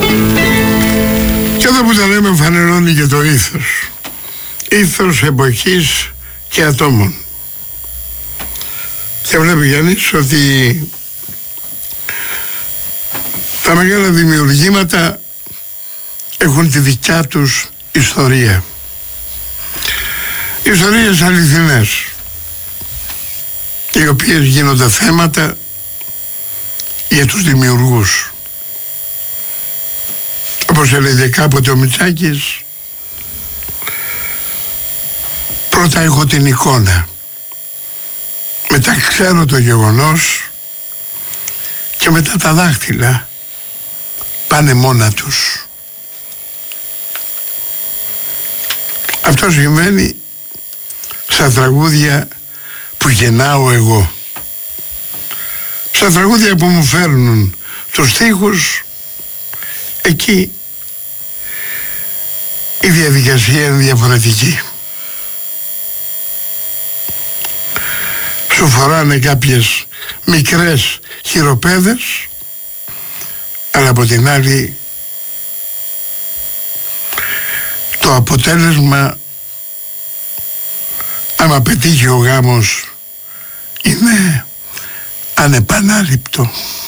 Και εδώ που τα λέμε φανερώνει και το ήθος. Ήθος εποχής και ατόμων. Και βλέπει κανείς ότι τα μεγάλα δημιουργήματα έχουν τη δικιά τους ιστορία. Ιστορίες αληθινές, οι οποίες γίνονται θέματα για τους δημιουργούς. Όπως έλεγε κάποτε ο Μητσάκης, πρώτα έχω την εικόνα, μετά ξέρω το γεγονός και μετά τα δάχτυλα πάνε μόνα τους. Αυτό σημαίνει στα τραγούδια που γεννάω εγώ, στα τραγούδια που μου φέρνουν τους στίχους. Εκεί η διαδικασία είναι διαφορετική. Σου φοράνε κάποιες μικρές χειροπέδες, αλλά από την άλλη το αποτέλεσμα, άμα πετύχει ο γάμος, είναι ανεπανάληπτο.